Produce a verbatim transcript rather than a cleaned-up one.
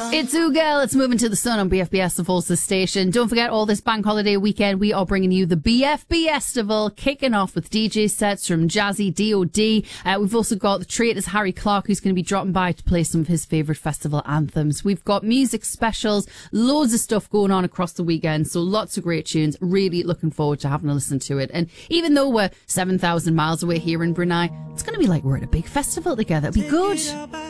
It's Oogal. It's moving to the sun on B F B S, the Fulsa station. Don't forget, all this bank holiday weekend, we are bringing you the B F B Festival, kicking off with D J sets from Jazzy, D O D. Uh, we've also got the traitors Harry Clark, who's going to be dropping by to play some of his favourite festival anthems. We've got music specials, loads of stuff going on across the weekend, so lots of great tunes. Really looking forward to having a listen to it. And even though we're seven thousand miles away here in Brunei, it's going to be like we're at a big festival together. It'll be good.